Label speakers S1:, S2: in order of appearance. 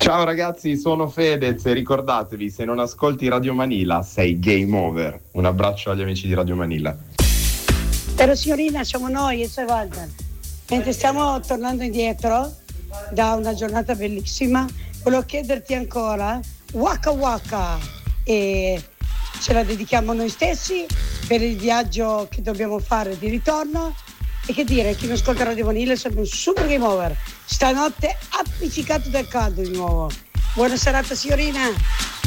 S1: Ciao ragazzi, sono Fedez e ricordatevi, se non ascolti Radio Manila sei game over. Un abbraccio agli amici di Radio Manila.
S2: Però signorina, siamo noi e Walter. Mentre stiamo tornando indietro da una giornata bellissima, volevo chiederti ancora Waka Waka, e ce la dedichiamo a noi stessi per il viaggio che dobbiamo fare di ritorno. E che dire, chi non ascolta Radio Manila è sempre un super game over. Stanotte appiccicato dal caldo di nuovo. Buona serata signorina.